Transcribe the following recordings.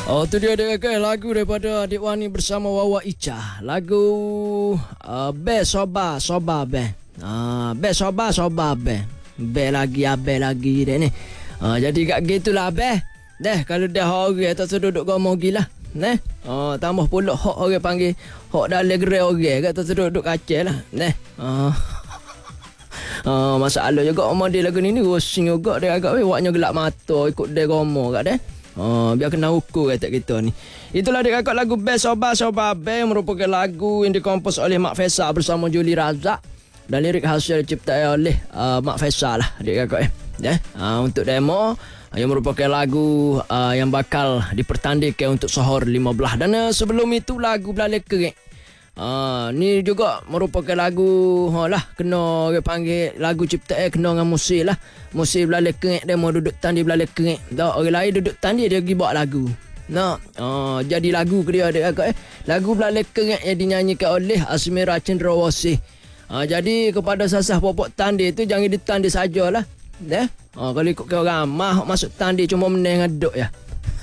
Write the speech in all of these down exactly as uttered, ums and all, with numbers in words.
Oh, tu dia dia kan lagu daripada Adik Wani bersama Wawa Ica. Lagu uh, Be Soba Soba Be. Ah, uh, Be Soba Soba Be. Be lagi abe lagi deh ni. Uh, jadi kat gitulah Be. Deh kalau dah orang tak duduk gomo gila. Neh. Oh, tambah pula hok orang panggil hok dalam gerai orang kat tak duduk kacau lah. Neh. Ah. Uh. Uh, masalah juga omong dia lagu ni ni rosing juga dia agak weh waknya gelap mata ikut dia gomo kat dia. Oh, biar kena ukur kata kita ni. Itulah dia kakak lagu Best Soba Soba Be, merupakan lagu yang dikompos oleh Mak Faisal bersama Juli Razak dan lirik hasil diciptai oleh uh, Mak Faisal lah dia kakak eh. Ya, uh, untuk demo yang merupakan lagu uh, yang bakal dipertandingkan untuk Sohor lima belas dan uh, sebelum itu lagu Belalai Kering. Ah, ni juga merupakan lagu ha lah kena orang panggil lagu ciptaan kena dengan musik lah. Musik Belalai Kering dia mau duduk tandi Belalai Kering. Tak orang lain duduk tandi dia pergi bawa lagu. Nah, ah, jadi lagu ke dia dia agak eh. Lagu Belalai Kering yang dinyanyikan oleh Asmira Cendrawasih. Ah, jadi kepada sasah popok tandi tu jangan ditandi sajalah. Deh. Ah, kalau ikut ke orang mah masuk tandi cuma meneng ngaduk ya.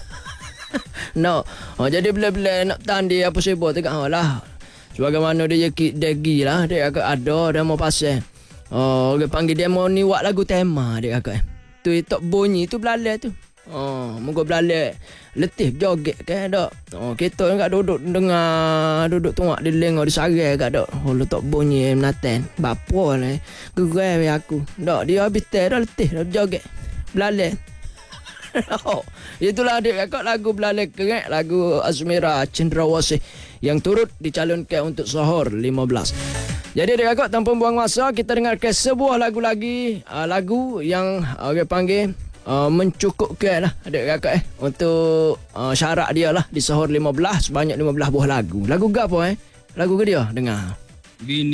No. Ah, jadi bila-bila nak tandi apa sebab tegak ha lah. Sebagaimana dia degi lah. Dia agak ada. Dia mau pasal. Oh, dia panggil dia mau ni buat lagu tema. Dia agak. Tu tak bunyi tu belalai tu. Oh, muka belalai. Letih joget kan tak. Oh, kita kan duduk dengar. Duduk tengok di lengah di sarai kan tak. Oh, letak bunyi menatan. Bapa lah. Gerai aku. Tak, dia habis teh dah letih. Dah joget. Belalai. Oh, itulah dia kakak lagu Belalai Kering, lagu Asmira Cendrawasih yang turut dicalonkan untuk Sohor lima belas. Jadi dia kakak tanpa buang masa kita dengarkan sebuah lagu lagi, uh, lagu yang orang panggil uh, mencukupkan lah adik kakak eh untuk uh, syarat dia lah di Sohor lima belas sebanyak lima belas buah lagu. Lagu gapo eh? Lagu ke dia? Dengar. Bini